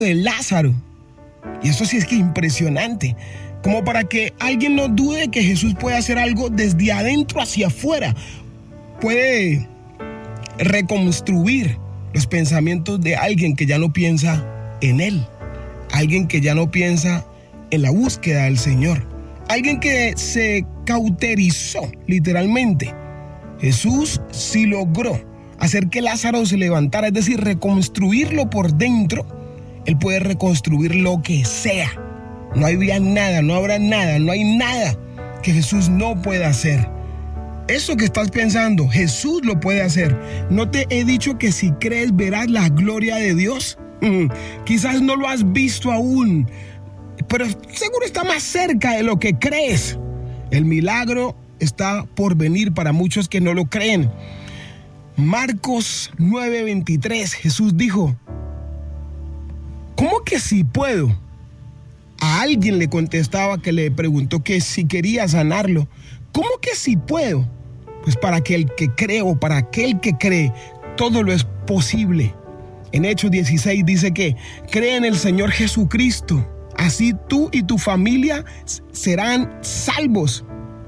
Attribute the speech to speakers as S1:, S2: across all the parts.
S1: de Lázaro. Y eso sí es que impresionante. Como para que alguien no dude que Jesús puede hacer algo desde adentro hacia afuera. Puede reconstruir los pensamientos de alguien que ya no piensa en Él. Alguien que ya no piensa en la búsqueda del Señor. Alguien que se cauterizó, literalmente. Jesús sí logró hacer que Lázaro se levantara, es decir, reconstruirlo por dentro. Él puede reconstruir lo que sea. No había nada, no habrá nada, no hay nada que Jesús no pueda hacer. Eso que estás pensando, Jesús lo puede hacer. ¿No te he dicho que si crees verás la gloria de Dios? Quizás no lo has visto aún, pero seguro está más cerca de lo que crees. El milagro está por venir para muchos que no lo creen. Marcos 9:23, Jesús dijo: ¿cómo que si puedo? A alguien le contestaba que le preguntó que si quería sanarlo. ¿Cómo que si puedo? Pues para aquel que cree o para aquel que cree, todo lo es posible. En Hechos 16 dice que cree en el Señor Jesucristo. Así tú y tu familia serán salvos.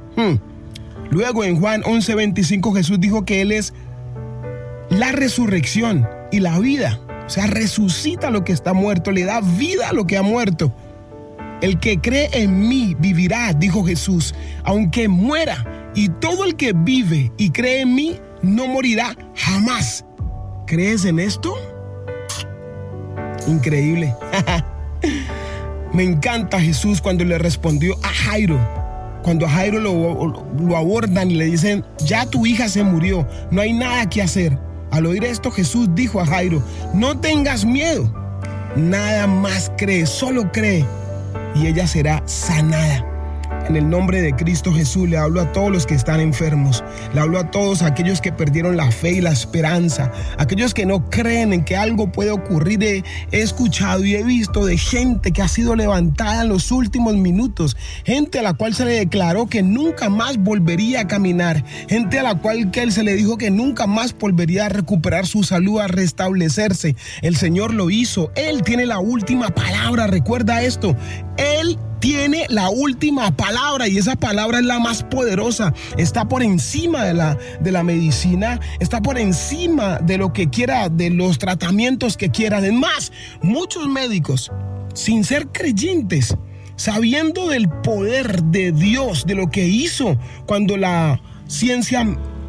S1: Luego en Juan 11:25 Jesús dijo que Él es la resurrección y la vida. O sea, resucita lo que está muerto, le da vida a lo que ha muerto. El que cree en mí vivirá, dijo Jesús, aunque muera. Y todo el que vive y cree en mí no morirá jamás. ¿Crees en esto? Increíble. Me encanta Jesús cuando le respondió a Jairo. Cuando a Jairo lo abordan y le dicen: ya tu hija se murió, no hay nada que hacer. Al oír esto, Jesús dijo a Jairo: no tengas miedo, nada más cree, solo cree, y ella será sanada. En el nombre de Cristo Jesús le hablo a todos los que están enfermos. Le hablo a todos aquellos que perdieron la fe y la esperanza. Aquellos que no creen en que algo puede ocurrir. He escuchado y he visto de gente que ha sido levantada en los últimos minutos. Gente a la cual se le declaró que nunca más volvería a caminar. Gente a la cual se le dijo que nunca más volvería a recuperar su salud, a restablecerse. El Señor lo hizo. Él tiene la última palabra. Recuerda esto. Él tiene la última palabra y esa palabra es la más poderosa. Está por encima de la medicina, está por encima de lo que quiera, de los tratamientos que quiera. Además, muchos médicos, sin ser creyentes, sabiendo del poder de Dios, de lo que hizo cuando la ciencia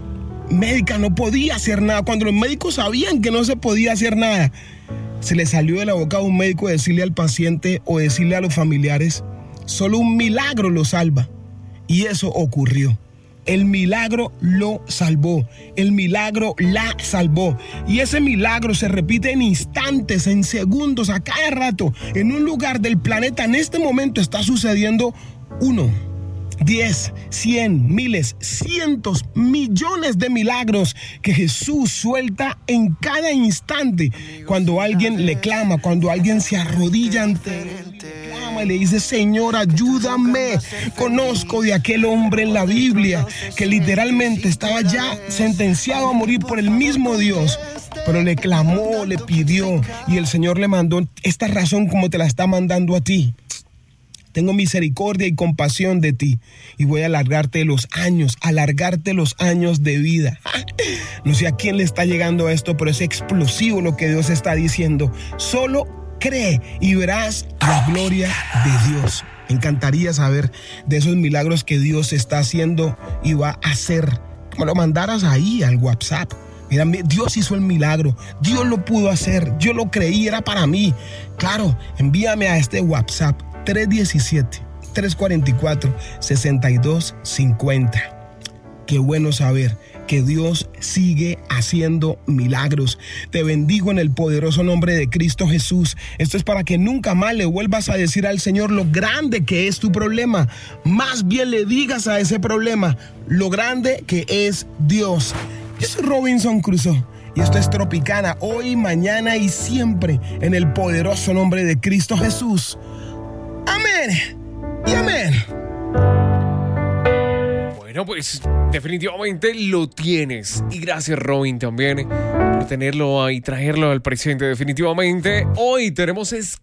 S1: médica no podía hacer nada, cuando los médicos sabían que no se podía hacer nada, se le salió de la boca a un médico decirle al paciente o decirle a los familiares: solo un milagro lo salva. Y eso ocurrió. El milagro lo salvó. El milagro la salvó. Y ese milagro se repite en instantes, en segundos, a cada rato. En un lugar del planeta en este momento está sucediendo 1, 10, 100, miles, cientos, millones de milagros que Jesús suelta en cada instante. Cuando alguien le clama, cuando alguien se arrodilla ante él, clama y le dice: Señor, ayúdame. Conozco de aquel hombre en la Biblia que literalmente estaba ya sentenciado a morir por el mismo Dios, pero le clamó, le pidió, y el Señor le mandó esta razón como te la está mandando a ti. Tengo misericordia y compasión de ti y voy a alargarte los años de vida. No sé a quién le está llegando esto, pero es explosivo lo que Dios está diciendo. Solo cree y verás la gloria de Dios. Me encantaría saber de esos milagros que Dios está haciendo y va a hacer. Que me lo mandaras ahí al WhatsApp. Mira, Dios hizo el milagro, Dios lo pudo hacer, yo lo creí, era para mí. Claro, envíame a este WhatsApp 317-344-6250. Qué bueno saber que Dios sigue haciendo milagros. Te bendigo en el poderoso nombre de Cristo Jesús. Esto es para que nunca más le vuelvas a decir al Señor lo grande que es tu problema. Más bien le digas a ese problema lo grande que es Dios. Yo soy Robinson Crusoe y esto es Tropicana, hoy, mañana y siempre, en el poderoso nombre de Cristo Jesús. Amén y amén.
S2: Bueno, pues definitivamente lo tienes. Y gracias, Robin, también por tenerlo y traerlo al presente. Definitivamente hoy tenemos